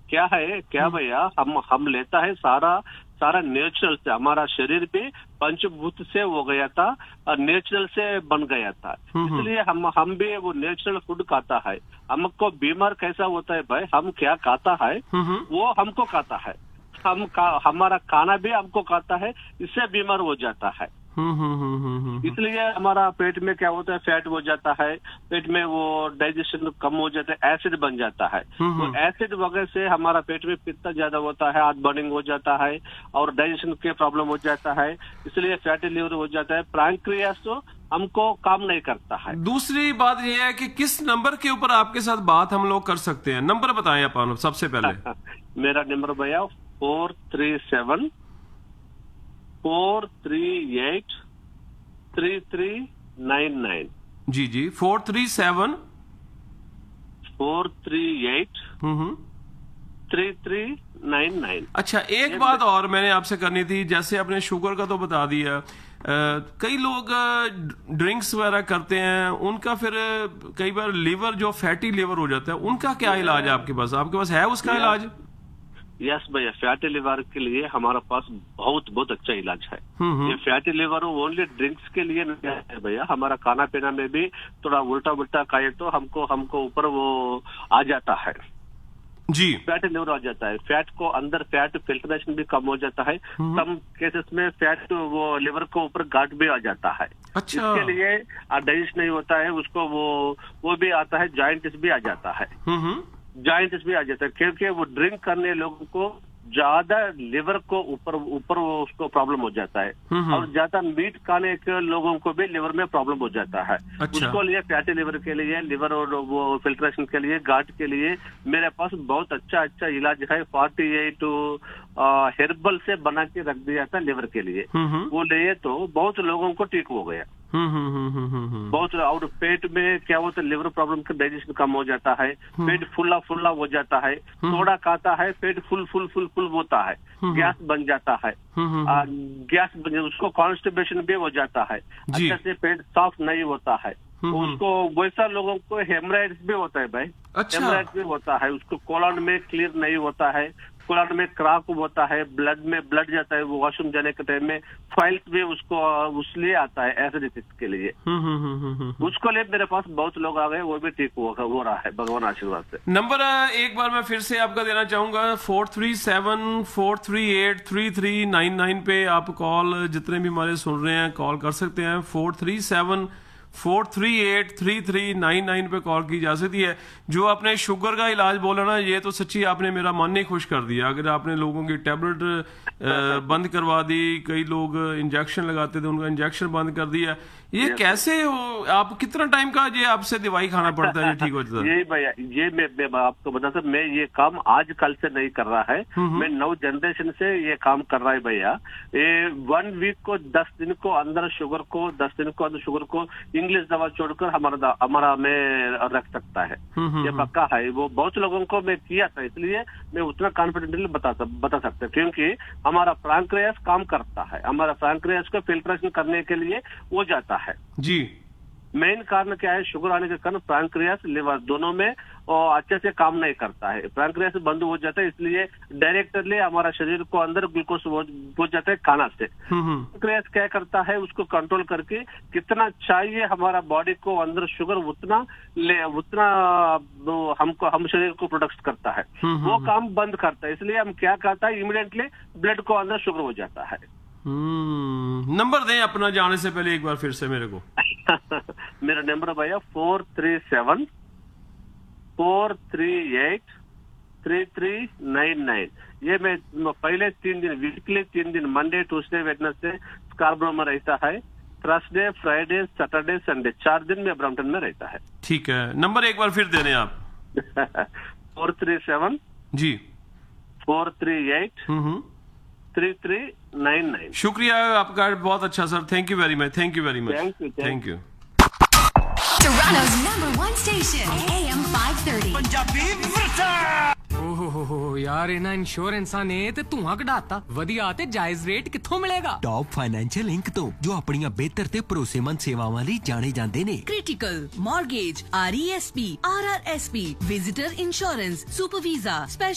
क्या भैया, हम लेता है सारा नेचुरल से। हमारा शरीर भी पंचभूत से हो गया था और नेचुरल से बन गया था, इसलिए हम भी वो नेचुरल फूड खाता है। हमको बीमार कैसा होता है भाई, हम क्या खाता है वो हमको खाता है, हमारा खाना भी हमको खाता है, इससे बीमार हो जाता है। इसलिए हमारा पेट में क्या होता है, फैट हो जाता है, पेट में वो डाइजेशन कम हो जाता है, एसिड बन जाता है। तो एसिड वगैरह से हमारा पेट में पित्त ज्यादा होता है, हार्ट बर्निंग हो जाता है और डाइजेशन के प्रॉब्लम हो जाता है, इसलिए फैटी लिवर हो जाता है। पैंक्रियास तो हमको काम नहीं करता है। दूसरी बात यह है कि किस नंबर के ऊपर आपके साथ बात हम लोग कर सकते हैं, नंबर बताएं आप सबसे पहले। मेरा नंबर भैया 437 438 3399। जी 437 438 3399। अच्छा, एक बात और मैंने आपसे करनी थी, जैसे आपने शुगर का तो बता दिया, कई लोग ड्रिंक्स वगैरह करते हैं, उनका फिर कई बार लिवर जो फैटी लिवर हो जाता है, उनका क्या इलाज है आपके पास है उसका इलाज? यस भैया, फैटी लिवर के लिए हमारे पास बहुत अच्छा इलाज है। ये फैटी लिवर ओनली ड्रिंक्स के लिए नहीं है भैया, हमारा खाना पीना में भी थोड़ा उल्टा खाए तो हमको ऊपर वो आ जाता है जी, फैटी लिवर आ जाता है। फैट को अंदर फैट फिल्ट्रेशन भी कम हो जाता है, सम केसेस में फैट वो लिवर को ऊपर गार्ड भी आ जाता है। अच्छा, इसके लिए डाइजेस्ट नहीं होता है उसको, वो भी आता है, जॉइंटिस भी आ जाता है, जॉइंटिस भी आ जाता है, क्योंकि वो ड्रिंक करने लोगों को ज्यादा लिवर को ऊपर वो उसको प्रॉब्लम हो जाता है, और ज्यादा मीट खाने के लोगों को भी लिवर में प्रॉब्लम हो जाता है। अच्छा। उसको लिए फैटी लिवर के लिए, लिवर और वो फिल्ट्रेशन के लिए, गार्ड के लिए मेरे पास बहुत अच्छा इलाज है। 48 हेर्बल से बना के रख दिया था लिवर के लिए, वो लिए तो बहुत लोगों को ठीक हो गया। बहुत, और पेट में क्या होता है, लिवर प्रॉब्लम का डाइजेशन कम हो जाता है, पेट फुल्ला हो जाता है, थोड़ा खाता है पेट फुल होता है, गैस बन जाता है, गैस बन, उसको कॉन्स्टिपेशन भी हो जाता है, अच्छे से पेट साफ नहीं होता है, उसको वैसा लोगों को हेमराइड्स भी होता है भाई। अच्छा। हेमराइड्स भी होता है, उसको कोलन में क्लियर नहीं होता है, कोलन में क्रैक होता है, ब्लड जाता है, वो वॉशरूम जाने के टाइम में फाइल्स भी उसलिए आता है एसिडिटी के लिए। उसको लिए मेरे पास बहुत लोग आ गए, वो भी ठीक हो रहा है भगवान आशीर्वाद से। नंबर एक बार मैं फिर से आपका देना चाहूंगा, 437 438 3399 पे आप कॉल, जितने भी हमारे सुन रहे हैं कॉल कर सकते हैं। 437 438 3399 पे कॉल की जा सकती है। जो आपने शुगर का इलाज बोला ना, ये तो सच्ची आपने मेरा मन ही खुश कर दिया। अगर आपने लोगों की टैबलेट बंद करवा दी, कई लोग इंजेक्शन लगाते थे, उनका इंजेक्शन बंद कर दिया, ये कैसे हो? आप कितना टाइम का ये आपसे दवाई खाना पड़ता है ठीक हो जाता है? ये भैया, ये मैं आपको बता सकता, मैं ये काम आज कल से नहीं कर रहा है, मैं 9 जनरेशन से ये काम कर रहा है भैया। ये 1 वीक को 10 दिन को अंदर शुगर को, 10 दिन को अंदर शुगर को इंग्लिश दवा छोड़कर हमारा में रख सकता है, ये पक्का है। वो बहुत लोगों को मैं किया था, इसलिए मैं उतना कॉन्फिडेंटली बता सकता, क्योंकि हमारा पैंक्रियास काम करता है, हमारा पैंक्रियास को फिल्ट्रेशन करने के लिए वो जाता है जी। मेन कारण क्या है, शुगर आने के कारण पैंक्रियास लिवर दोनों में अच्छे से काम नहीं करता है, पैंक्रियास बंद हो जाता है, इसलिए डायरेक्टली हमारा शरीर को अंदर ग्लूकोज हो जाता है खाना से। पैंक्रियास क्या करता है, उसको कंट्रोल करके कितना चाहिए हमारा बॉडी को अंदर शुगर, उतना हम शरीर को प्रोडक्ट करता है, वो काम बंद करता है। इसलिए हम क्या करता है, इमीडिएटली ब्लड को अंदर शुगर हो जाता है। नंबर दें अपना जाने से पहले एक बार फिर से मेरे को। मेरा नंबर भैया 437 438 3399। ये मैं पहले 3 दिन, वीकली 3 दिन, मंडे ट्यूसडे वेडनेसडे स्कार्बरो में रहता है, थर्सडे फ्राइडे सैटरडे संडे 4 दिन में ब्रम्पटन में रहता है। ठीक है, नंबर एक बार फिर दे रहे हैं आप। 437 जी 438 3399। शुक्रिया आपका, बहुत अच्छा sir, thank you very much, thank you very much, thank you. Toronto's #1 station, AM 530. Punjabi ओहो यार, इन्हां इंश्योरेंसां ने ते धुआं कढाता। वधिया ते जायज रेट कित्थों मिलेगा? टॉप फाइनेंशियल इंक तो, जो अपनियां बेहतर ते भरोसेमंद सेवावां लई जाने जांदे ने। Critical, mortgage, RESP, RRSP, visitor insurance, super visa,